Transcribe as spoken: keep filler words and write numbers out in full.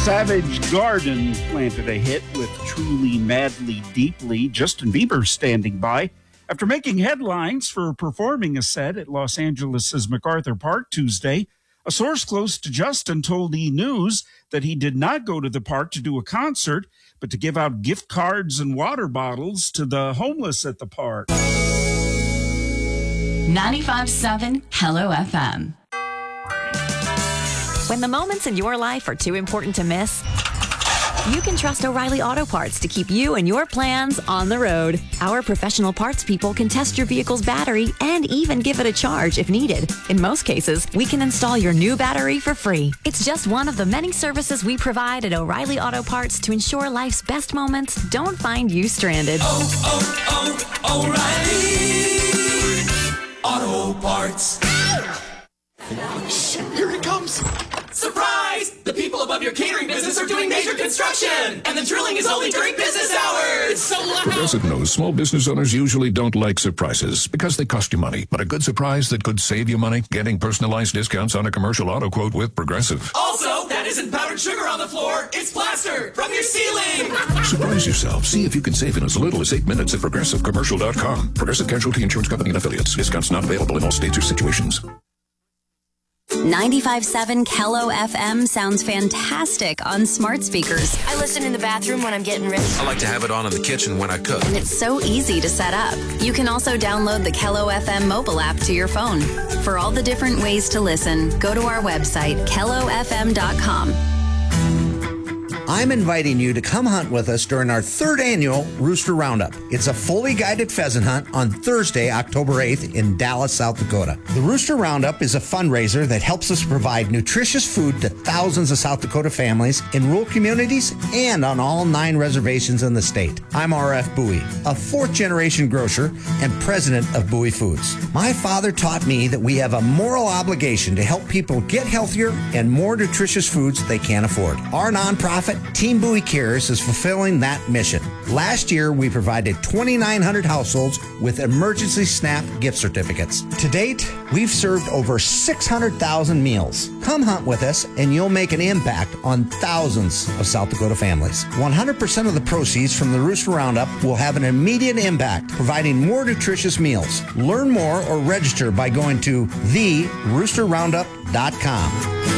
Savage Garden planted a hit with Truly, Madly, Deeply. Justin Bieber standing by after making headlines for performing a set at Los Angeles' MacArthur Park Tuesday. A source close to Justin told E! News that he did not go to the park to do a concert, but to give out gift cards and water bottles to the homeless at the park. ninety-five point seven Hello F M. When the moments in your life are too important to miss, you can trust O'Reilly Auto Parts to keep you and your plans on the road. Our professional parts people can test your vehicle's battery and even give it a charge if needed. In most cases, we can install your new battery for free. It's just one of the many services we provide at O'Reilly Auto Parts to ensure life's best moments don't find you stranded. Oh, oh, oh, O'Reilly Auto Parts. Shit, here it comes. Surprise! The people above your catering business are doing major construction, and the drilling is only during business hours. So loud. Progressive knows small business owners usually don't like surprises because they cost you money. But a good surprise that could save you money, getting personalized discounts on a commercial auto quote with Progressive. Also, that isn't powdered sugar on the floor. It's plaster from your ceiling. Surprise yourself. See if you can save in as little as eight minutes at progressive commercial dot com. Progressive Casualty Insurance Company and Affiliates. Discounts not available in all states or situations. ninety-five point seven Kello F M sounds fantastic on smart speakers. I listen in the bathroom when I'm getting ready. I like to have it on in the kitchen when I cook. And it's so easy to set up. You can also download the Kello F M mobile app to your phone. For all the different ways to listen, go to our website, kello f m dot com. I'm inviting you to come hunt with us during our third annual Rooster Roundup. It's a fully guided pheasant hunt on Thursday, October eighth in Dallas, South Dakota. The Rooster Roundup is a fundraiser that helps us provide nutritious food to thousands of South Dakota families in rural communities and on all nine reservations in the state. I'm R F Bowie, a fourth-generation grocer and president of Bowie Foods. My father taught me that we have a moral obligation to help people get healthier and more nutritious foods they can't afford. Our nonprofit, Team Bowie Cares, is fulfilling that mission. Last year, we provided twenty-nine hundred households with emergency SNAP gift certificates. To date, we've served over six hundred thousand meals. Come hunt with us, and you'll make an impact on thousands of South Dakota families. one hundred percent of the proceeds from the Rooster Roundup will have an immediate impact, providing more nutritious meals. Learn more or register by going to the rooster roundup dot com.